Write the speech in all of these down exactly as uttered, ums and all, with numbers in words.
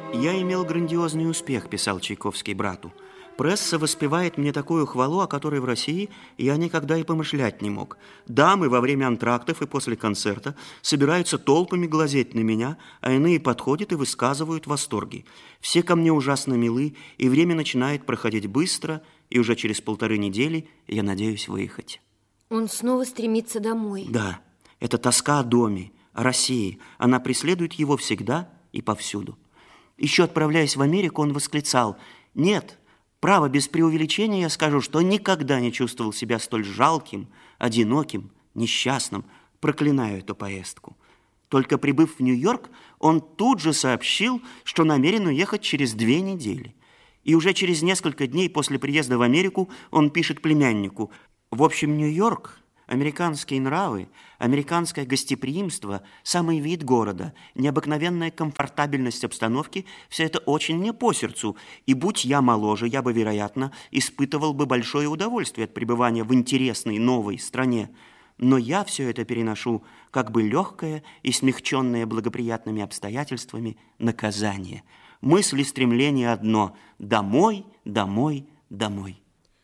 «Я имел грандиозный успех», – писал Чайковский брату. «Пресса воспевает мне такую хвалу, о которой в России я никогда и помышлять не мог. Дамы во время антрактов и после концерта собираются толпами глазеть на меня, а иные подходят и высказывают восторги. Все ко мне ужасно милы, и время начинает проходить быстро, и уже через полторы недели я надеюсь выехать». Он снова стремится домой. Да, это тоска о доме, о России. Она преследует его всегда и повсюду. Еще отправляясь в Америку, он восклицал: «Нет, право, без преувеличения я скажу, что никогда не чувствовал себя столь жалким, одиноким, несчастным. Проклинаю эту поездку». Только прибыв в Нью-Йорк, он тут же сообщил, что намерен уехать через две недели. И уже через несколько дней после приезда в Америку он пишет племяннику: «В общем, Нью-Йорк, американские нравы, американское гостеприимство, самый вид города, необыкновенная комфортабельность обстановки – все это очень мне по сердцу, и будь я моложе, я бы, вероятно, испытывал бы большое удовольствие от пребывания в интересной новой стране. Но я все это переношу как бы легкое и смягченное благоприятными обстоятельствами наказание. Мысль и стремление одно – домой, домой, домой».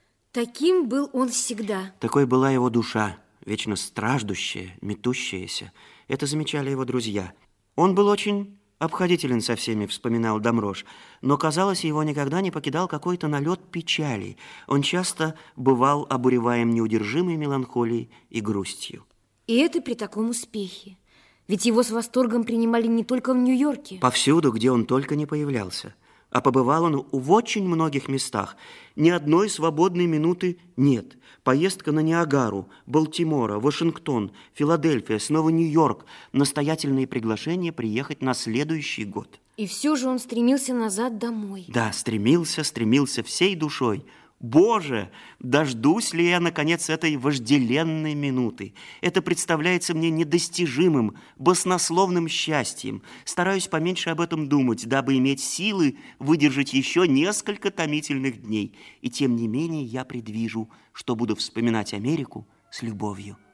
Таким был он всегда. Такой была его душа, вечно страждущая, метущаяся. Это замечали его друзья. Он был очень обходителен со всеми, вспоминал Домрош, но, казалось, его никогда не покидал какой-то налет печали. Он часто бывал обуреваем неудержимой меланхолией и грустью. И это при таком успехе. Ведь его с восторгом принимали не только в Нью-Йорке. Повсюду, где он только не появлялся. А побывал он в очень многих местах. Ни одной свободной минуты нет. Поездка на Ниагару, Балтимора, Вашингтон, Филадельфия, снова Нью-Йорк. Настоятельные приглашения приехать на следующий год. И все же он стремился назад домой. Да, стремился, стремился всей душой. Боже, дождусь ли я, наконец, этой вожделенной минуты? Это представляется мне недостижимым, баснословным счастьем. Стараюсь поменьше об этом думать, дабы иметь силы выдержать еще несколько томительных дней. И тем не менее я предвижу, что буду вспоминать Америку с любовью.